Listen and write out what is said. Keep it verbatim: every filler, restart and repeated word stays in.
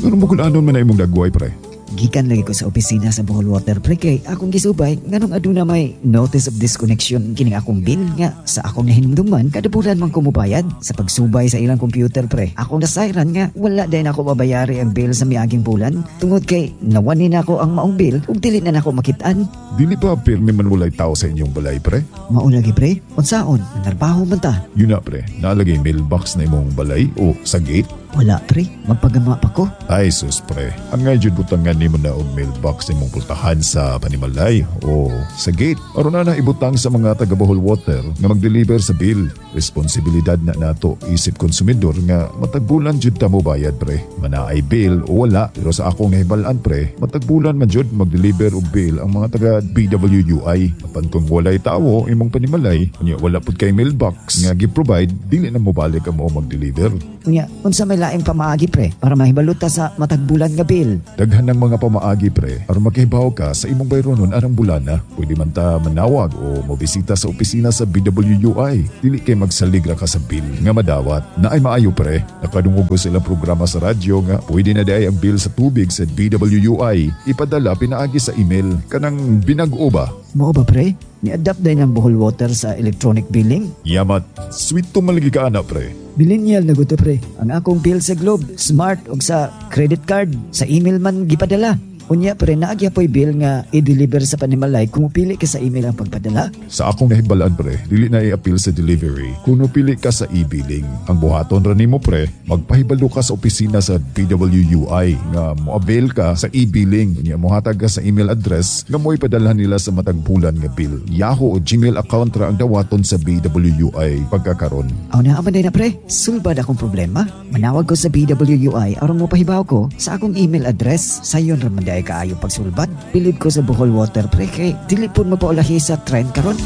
Anong magulanon man na imong dagway, pre? Gikan lagi ko sa opisina sa Bohol Water pre kay akong gisubay nganong aduna may notice of disconnection kining akong bill nga sa akong nahinumduman kada bulan man ko mobayad sa pagsubay sa ilang computer pre. Akong nasayran nga wala din ako mabayari ang bill sa miaging bulan tungod kay nawani na ako ang maong bill ug dili na nako makitaan. Dili ba pirmi man walay tao sa inyong balay, pre? Mao lagi pre, unsaon narbaho man ta? Yun na, pre. Nalagay mailbox na imong balay o sa gate? Wala pre, magpagama pa ko. Ay sus, pre. Ang nga jud butangan nimo na og mailbox imong pultahan sa panimalay o sa gate. Aron na na ibutang sa mga taga Bohol Water nga mag-deliver sa bill. Responsibilidad na nato isip konsumidor nga matagbulan jud ta mo bayad, pre. Manaay bill o wala, pero sa akong nahibalan, pre, matagbulan man jud mag-deliver og bill ang mga taga B W U I. Apan kung walay tawo imong panimalay, unya wala pud kay mailbox nga gi-provide, dili na mo balik ang mo mag-deliver. Unya, unsa may laing pamaagi pre para mahibaluta sa matagbulan nga bill? Daghan ng mga pamaagi, pre, aron makahibaw ka sa imong bayronon arang bulana. Pwede man ta manawag o mobisita sa opisina sa B W U I. Dili kay magsalig ra ka sa bill nga madawat. Naay maayo, pre. Nakadungog ko silang programa sa radyo nga pwede na day ang bill sa tubig sa B W U I ipadala pinaagi sa email kanang binag-o ba? Mao ba pre? Ni-adapt din ang Bohol Water sa electronic billing? Yamat, sweet to malagi ka ana, pre. Millennial na guto pre. Ang akong bill sa Globe, Smart ug sa credit card, sa email man gipadala. Unya pre, naagya po'y bill nga i-deliver sa panimalay kung upili ka sa email ang pagpadala. Sa akong nahibalaan, pre, dili na i-appeal sa delivery kung upili ka sa e-billing. Ang buhaton ra nimo, pre, magpahibalo ka sa opisina sa B W U I nga mo-avail ka sa e-billing. Unya mohatag ka sa email address nga mo ipadalhan nila sa matagbulan nga bill. Yahoo o Gmail account ra ang dawaton sa B W U I pagkakaron. Aw na aman na pre, sulbad akong problema. Manawag ko sa B W U I aron mo pahibaw ko sa akong email address. Sayon ra man kaayo pagsulbad. Bilib ko sa Bohol Water pre kay dili pud mapaulahi sa trend karon.